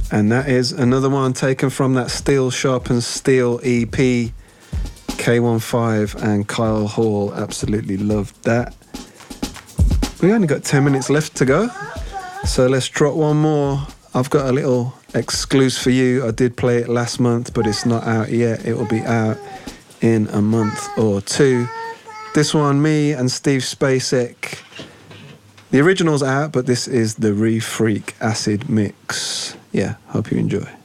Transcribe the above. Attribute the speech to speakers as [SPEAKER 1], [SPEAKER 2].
[SPEAKER 1] And that is another one taken from that Steel Sharpens Steel EP. K15 and Kyle Hall absolutely loved that. We only got 10 minutes left to go, so let's drop one more. I've got a little exclusive for you. I did play it last month, but it's not out yet. It will be out in a month or two. This one, me and Steve Spacek. The original's out, but this is the Re-Freak Acid Mix. Yeah, hope you enjoy.